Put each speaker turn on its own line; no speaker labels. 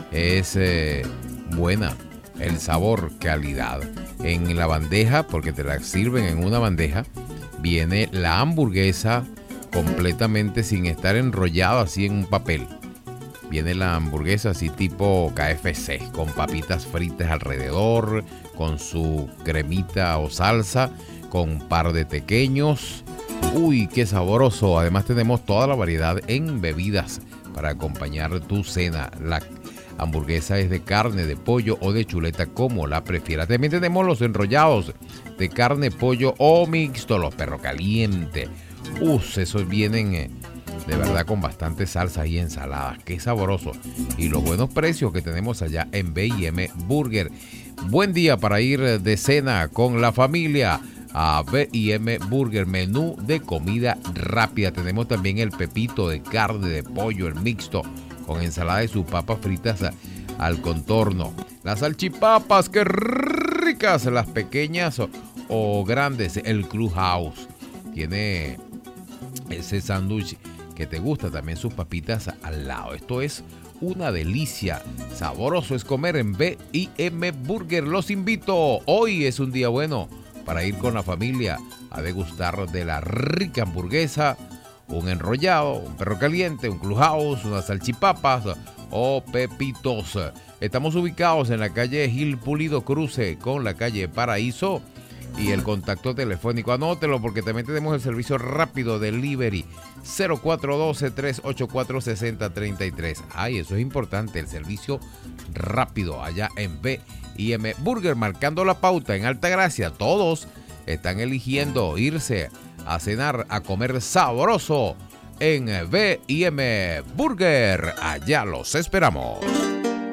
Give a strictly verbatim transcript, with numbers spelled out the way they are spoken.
es eh, buena. El sabor, calidad. En la bandeja, porque te la sirven en una bandeja, viene la hamburguesa completamente sin estar enrollada así en un papel. Viene la hamburguesa así tipo K F C, con papitas fritas alrededor, con su cremita o salsa, con un par de tequeños. Uy, qué sabroso. Además tenemos toda la variedad en bebidas para acompañar tu cena. La hamburguesa es de carne, de pollo o de chuleta, como la prefieras. También tenemos los enrollados de carne, pollo o mixto, los perro caliente. Uf, esos vienen eh, de verdad con bastante salsa y ensaladas. Qué sabroso. Y los buenos precios que tenemos allá en B y M Burger. Buen día para ir de cena con la familia a B y M Burger, menú de comida rápida. Tenemos también el pepito de carne, de pollo, el mixto, con ensalada y sus papas fritas a, al contorno. Las salchipapas, qué ricas, las pequeñas o, o grandes. El Clubhouse tiene ese sándwich que te gusta, también sus papitas al lado. Esto es una delicia. Sabroso es comer en B y M Burger. Los invito. Hoy es un día bueno para ir con la familia a degustar de la rica hamburguesa, un enrollado, un perro caliente, un Clubhouse, unas salchipapas o pepitos. Estamos ubicados en la calle Gil Pulido, cruce con la calle Paraíso, y el contacto telefónico, anótelo porque también tenemos el servicio rápido delivery cero cuatro uno dos, tres ocho cuatro, seis cero tres tres. Ay, eso es importante, el servicio rápido allá en B y M Burger, marcando la pauta en Altagracia. Todos están eligiendo irse a cenar, a comer sabroso en B y M Burger. Allá los esperamos.